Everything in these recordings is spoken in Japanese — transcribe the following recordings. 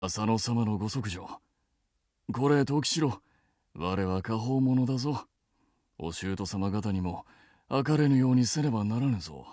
浅野様のご息女。これ藤吉郎、我は果報者だぞ。お舅様方にも明かれぬようにせねばならぬぞ。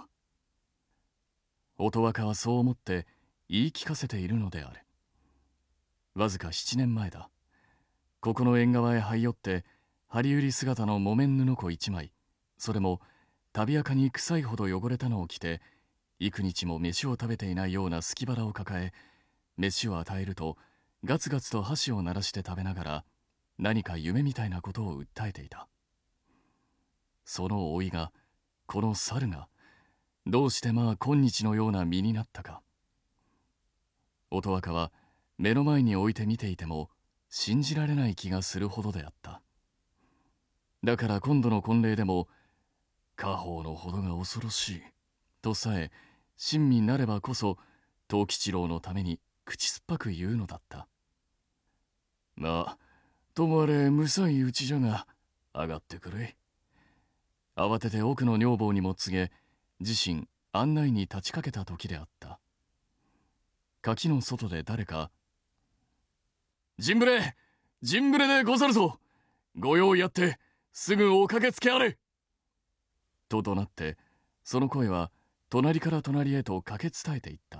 音若はそう思って言い聞かせているのである。わずか7年前だ。ここの縁側へ這い寄って針売り姿の木綿布子一枚、それも旅垢に臭いほど汚れたのを着て、幾日も飯を食べていないような隙腹を抱え、飯を与えるとガツガツと箸を鳴らして食べながら、何か夢みたいなことを訴えていた。その老いが、この猿が、どうしてまあ今日のような身になったか。音若は目の前に置いて見ていても信じられない気がするほどであった。だから今度の婚礼でも、果報のほどが恐ろしいとさえ親身なればこそ藤吉郎のために口酸っぱく言うのだった。まあともあれむさいうちじゃが上がってくれ。慌てて奥の女房にも告げ、自身案内に立ちかけた時であった。垣の外で誰か「陣ぶれ陣ぶれでござるぞ、ご用意あってすぐお駆けつけあれ」と怒鳴って、その声は隣から隣へと駆け伝えていった。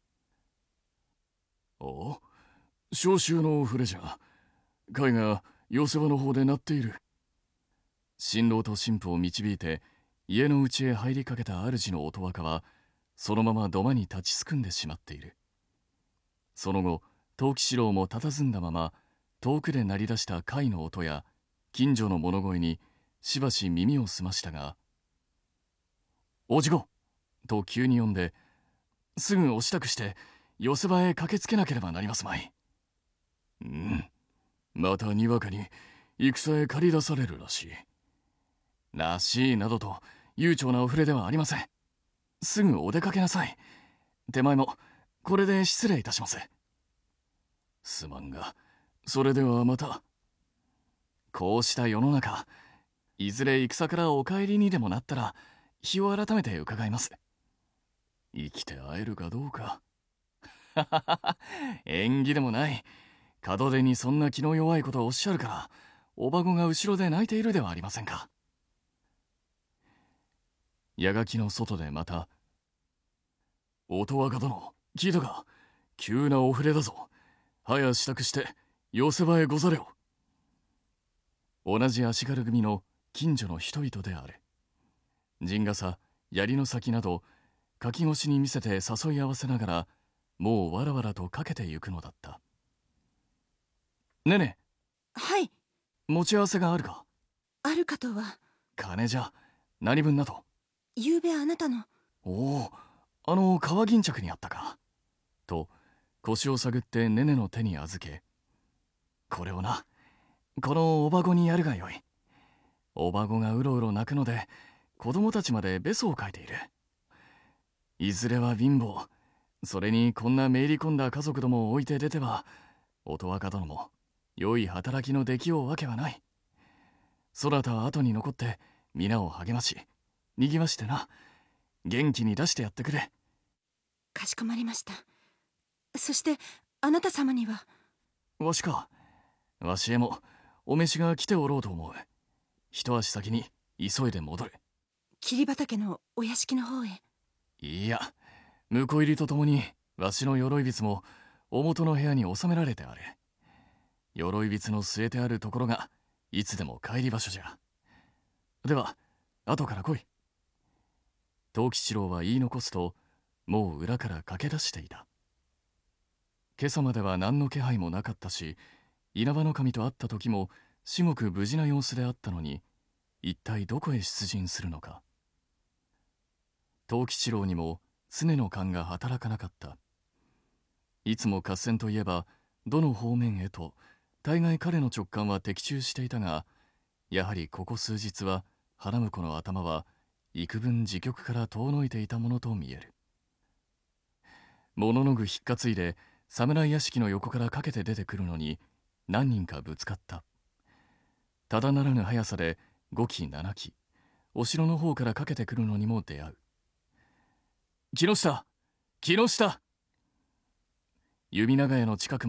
お、召集の触れじゃ。貝が寄せ場の方で鳴っている。新郎と新婦を導いて家の内へ入りかけた主の音若は、そのまま土間に立ちすくんでしまっている。その後藤吉郎も佇んだまま、遠くで鳴り出した貝の音や近所の物声にしばし耳を澄ましたが、おじごと急に呼んで、すぐお支度して寄せ場へ駆けつけなければなりますまい。またにわかに戦へ駆り出されるらしい。らしいなどと悠長なお触れではありません。すぐお出かけなさい。手前もこれで失礼いたします。すまんが、それではまた。こうした世の中、いずれ戦からお帰りにでもなったら日を改めて伺います。生きて会えるかどうか。ははは、縁起でもない。門出にそんな気の弱いことをおっしゃるから、おばごが後ろで泣いているではありませんか。矢垣の外でまた、音若殿、聞いたか。急なお触れだぞ。早支度して寄せ場へござれよ。同じ足軽組の近所の人々である。陣笠、槍の先など垣越しに見せて誘い合わせながら、もうわらわらとかけてゆくのだった。ねね。 はい。 持ち合わせがあるか。 あるかとは。 金じゃ何分なと。 ゆうべあなたの。 おお、革巾着にあったか。と腰を探ってねねの手に預け、これをな、このおばごにやるがよい。おばごがうろうろ泣くので、子供たちまでべそをかいている。いずれは貧乏、それにこんなめいり込んだ家族どもを置いて出ては、音若殿も良い働きのできようわけはない。そなたは後に残って皆を励まし、にぎわしてな、元気に出してやってくれ。 かしこまりました。そしてあなた様には。 わしか。わしへもお召しが来ておろうと思う。一足先に急いで戻れ。 桐畑のお屋敷の方へ。 いや、婿入りとともにわしの鎧びつも表の部屋に収められてある。鎧びつの据えてあるところがいつでも帰り場所じゃ。では後から来い。藤吉郎は言い残すと、もう裏から駆け出していた。今朝までは何の気配もなかったし、稲葉守と会った時も至極無事な様子であったのに、一体どこへ出陣するのか。藤吉郎にも常の勘が働かなかった。いつも合戦といえばどの方面へと大概彼の直感は的中していたが、やはりここ数日は花婿の頭は幾分自局から遠のいていたものと見える。物の具ひっかついで侍屋敷の横からかけて出てくるのに何人かぶつかった。ただならぬ速さで5機7機、お城の方からかけてくるのにも出会う。木下木下、弓長屋の近く